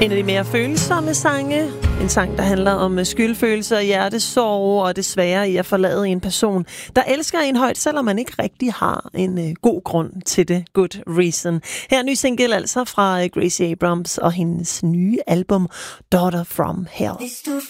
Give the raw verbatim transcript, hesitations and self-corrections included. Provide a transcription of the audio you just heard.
En af de mere følsomme sange. En sang, der handler om skyldfølelser, hjertesorg og det svære i at forlade en person, der elsker en højt, selvom man ikke rigtig har en uh, god grund til det. Good reason. Her er ny single altså fra Gracie Abrams og hendes nye album Daughter from Hell.